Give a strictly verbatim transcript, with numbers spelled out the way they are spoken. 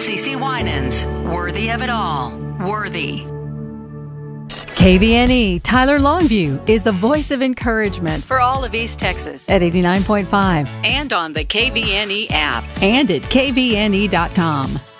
CeCe Winans. Worthy of it all. Worthy. K V N E Tyler Longview is the voice of encouragement for all of East Texas at eighty-nine point five and on the K V N E app and at K V N E dot com.